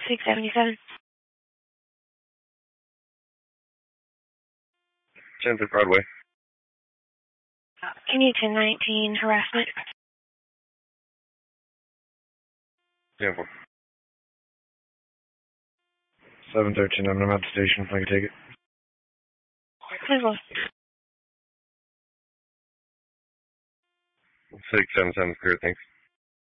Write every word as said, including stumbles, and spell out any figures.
six seventy-seven. tenth of Broadway. Can you ten nineteen harassment? ten four. seven thirteen, I'm at the station. I can take it. Please hold. six seven seven, clear, thanks.